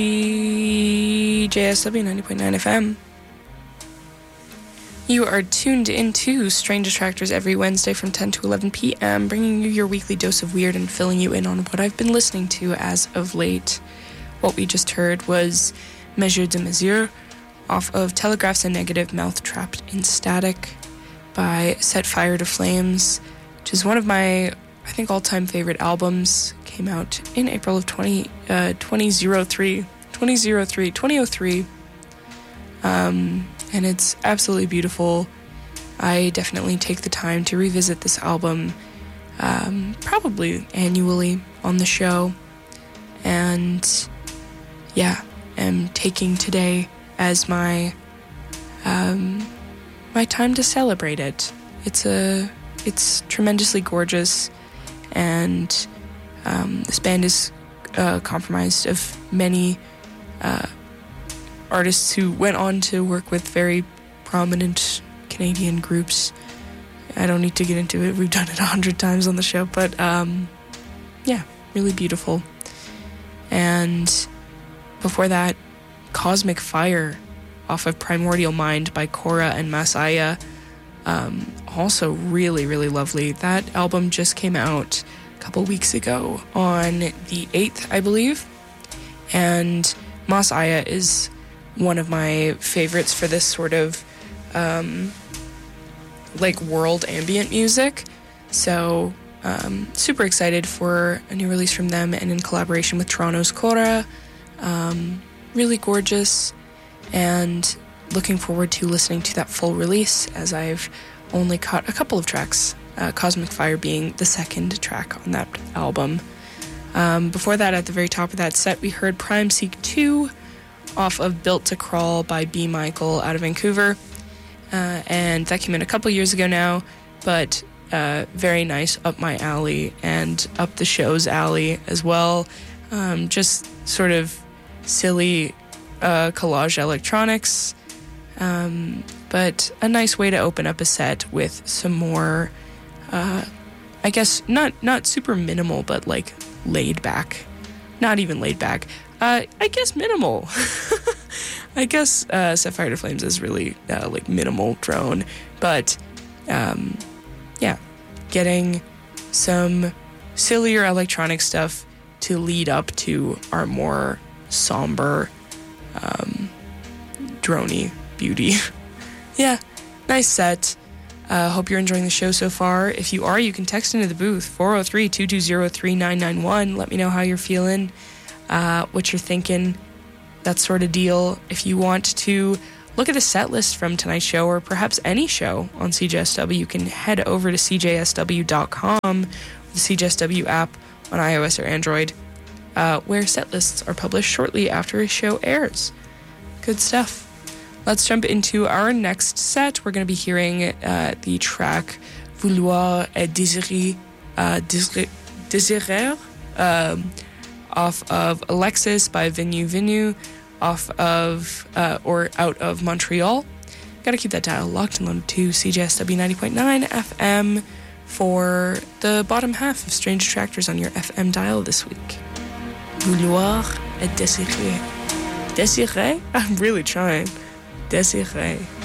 CJSW 90.9 FM. You are tuned into Strange Attractors every Wednesday from 10 to 11 p.m., bringing you your weekly dose of weird and filling you in on what I've been listening to as of late. What we just heard was Mesure de Mesure off of Telegraphs and Negative, Mouth Trapped in Static by Set Fire to Flames, which is one of my, I think, all-time favorite albums. Came out in April of 2003. And it's absolutely beautiful. I definitely take the time to revisit this album, probably annually on the show. And yeah, am taking today as my my time to celebrate it. It's tremendously gorgeous, and this band is comprised of many artists who went on to work with very prominent Canadian groups. I don't need to get into it. We've done it 100 times on the show, but yeah, really beautiful. And before that, Cosmic Fire off of Primordial Mind by Cora and Masaya. Also really, really lovely. That album just came out a couple weeks ago on the 8th, I believe. And Masaya is one of my favorites for this sort of like world ambient music. So super excited for a new release from them, and in collaboration with Toronto's Cora. Really gorgeous, and looking forward to listening to that full release, as I've only caught a couple of tracks, Cosmic Fire being the second track on that album. Before that, at the very top of that set, we heard Prime Seek 2 off of Built to Crawl by B. Michael out of Vancouver. And that came in a couple years ago now, but very nice, up my alley and up the show's alley as well. Just sort of silly collage electronics, but a nice way to open up a set with some more, I guess, not super minimal, but like laid back. Not even laid back. I guess minimal. I guess Set Fire to Flames is really like minimal drone, but yeah, getting some sillier electronic stuff to lead up to our more somber, droney beauty. Yeah, nice set. Hope you're enjoying the show so far. If you are, you can text into the booth, 403-220-3991. Let me know how you're feeling, what you're thinking, that sort of deal. If you want to look at a set list from tonight's show, or perhaps any show on CJSW, you can head over to cjsw.com, the CJSW app on iOS or Android, where set lists are published shortly after a show airs. Good stuff. Let's jump into our next set. We're going to be hearing the track Vouloir et Désirer, off of Alexis by Venu Venu, off of, or out of Montreal. Gotta keep that dial locked and loaded to CJSW 90.9 FM for the bottom half of Strange Attractors on your FM dial this week. Vouloir et Désirer. Désirer? I'm really trying. Désirer.